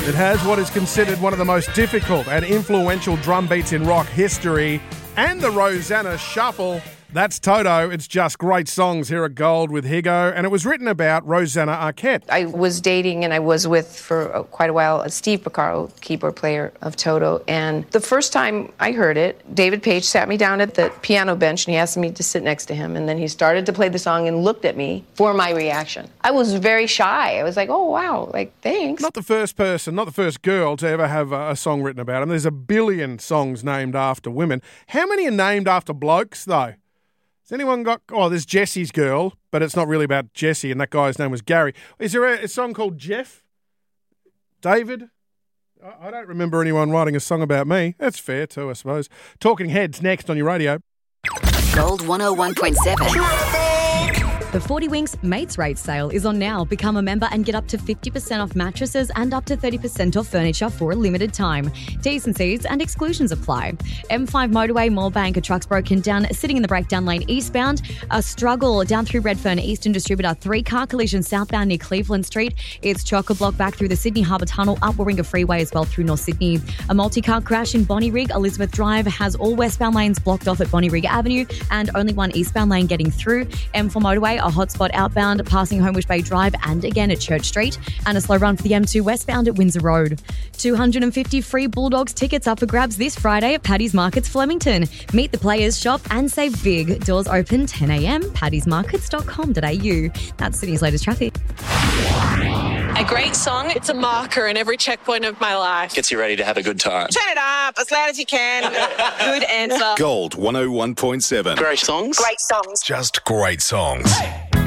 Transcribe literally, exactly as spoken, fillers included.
It has what is considered one of the most difficult and influential drum beats in rock history, and the Rosanna Shuffle. That's Toto. It's just great songs here at Gold with Higo, and it was written about Rosanna Arquette. I was dating and I was with for quite a while Steve Porcaro, keyboard player of Toto, and the first time I heard it, David Page sat me down at the piano bench and he asked me to sit next to him, and then he started to play the song and looked at me for my reaction. I was very shy. I was like, oh wow, like thanks. Not the first person, not the first girl to ever have a, a song written about him. There's a billion songs named after women. How many are named after blokes though? Has anyone got... Oh, there's Jesse's Girl, but it's not really about Jesse, and that guy's name was Gary. Is there a, a song called Jeff? David? I, I don't remember anyone writing a song about me. That's fair too, I suppose. Talking Heads next on your radio. Gold one oh one point seven. The forty Winks Mates Rate sale is on now. Become a member and get up to fifty percent off mattresses and up to thirty percent off furniture for a limited time. T's and C's and exclusions apply. M five motorway, Moorebank, a truck's broken down, sitting in the breakdown lane eastbound. A struggle down through Redfern Eastern Distributor. Three-car collision southbound near Cleveland Street. It's chock-a-block back through the Sydney Harbour Tunnel, up Warringah Freeway as well through North Sydney. A multi-car crash in Bonnyrigg. Elizabeth Drive has all westbound lanes blocked off at Bonnyrigg Avenue and only one eastbound lane getting through. M four motorway, a hotspot outbound passing Homebush Bay Drive and again at Church Street, and a slow run for the M two westbound at Windsor Road. two hundred fifty free Bulldogs tickets up for grabs this Friday at Paddy's Markets Flemington. Meet the players, shop and save big. Doors open ten a.m. paddy's markets dot com dot a u. That's Sydney's latest traffic. A great song. It's a marker in every checkpoint of my life. Gets you ready to have a good time. Turn it up as loud as you can. Good answer. Gold one oh one point seven. Great songs. Great songs. Just great songs.